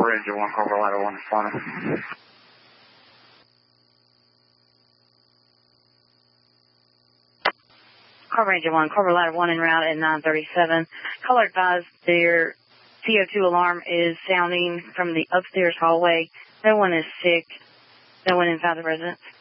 Ranger 1, Corporal Ladder 1 responding. Corporal Ranger 1, Corporal Ladder 1 en route at 937. Caller advised their CO2 alarm is sounding from the upstairs hallway. No one is sick. No one inside the residence.